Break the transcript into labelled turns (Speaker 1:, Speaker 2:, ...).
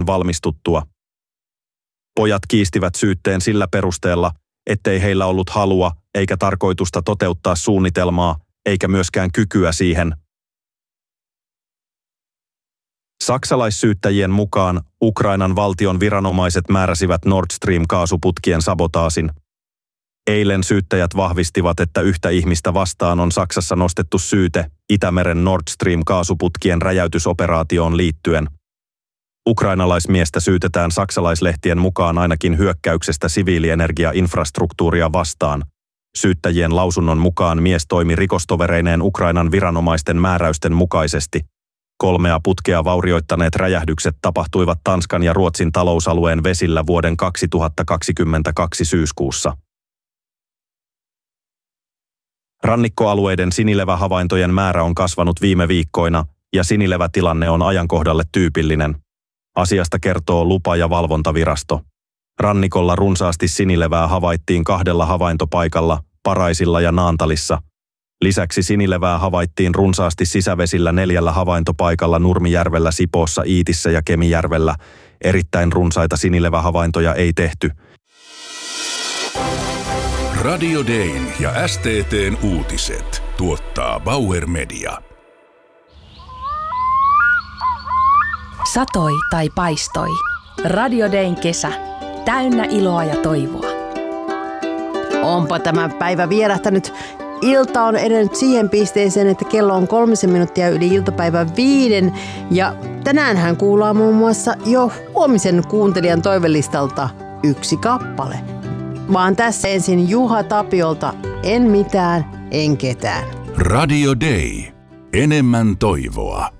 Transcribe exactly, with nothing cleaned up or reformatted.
Speaker 1: valmistuttua. Pojat kiistivät syytteen sillä perusteella, ettei heillä ollut halua eikä tarkoitusta toteuttaa suunnitelmaa, eikä myöskään kykyä siihen. Saksalaissyyttäjien mukaan Ukrainan valtion viranomaiset määräsivät Nord Stream-kaasuputkien sabotaasin. Eilen syyttäjät vahvistivat, että yhtä ihmistä vastaan on Saksassa nostettu syyte Itämeren Nord Stream-kaasuputkien räjäytysoperaatioon liittyen. Ukrainalaismiestä syytetään saksalaislehtien mukaan ainakin hyökkäyksestä siviilienergiainfrastruktuuria vastaan. Syyttäjien lausunnon mukaan mies toimi rikostovereineen Ukrainan viranomaisten määräysten mukaisesti. Kolmea putkea vaurioittaneet räjähdykset tapahtuivat Tanskan ja Ruotsin talousalueen vesillä vuoden kaksituhattakaksikymmentäkaksi syyskuussa. Rannikkoalueiden sinilevähavaintojen määrä on kasvanut viime viikkoina ja sinilevätilanne on ajankohdalle tyypillinen. Asiasta kertoo lupa- ja valvontavirasto. Rannikolla runsaasti sinilevää havaittiin kahdella havaintopaikalla, Paraisilla ja Naantalissa. Lisäksi sinilevää havaittiin runsaasti sisävesillä neljällä havaintopaikalla Nurmijärvellä, Sipoossa, Iitissä ja Kemijärvellä. Erittäin runsaita sinilevähavaintoja ei tehty.
Speaker 2: Radio Dayn ja S T T:n uutiset tuottaa Bauer Media.
Speaker 3: Satoi tai paistoi. Radio Dayn kesä. Täynnä iloa ja toivoa.
Speaker 4: Onpa tämä päivä vierähtänyt. Ilta on edennyt siihen pisteeseen, että kello on kolmisen minuuttia yli iltapäivän viiden. Ja tänäänhän kuullaan muun muassa jo huomisen kuuntelijan toivelistalta yksi kappale. Vaan tässä ensin Juha Tapiolta, en mitään, en ketään.
Speaker 2: Radio Day. Enemmän toivoa.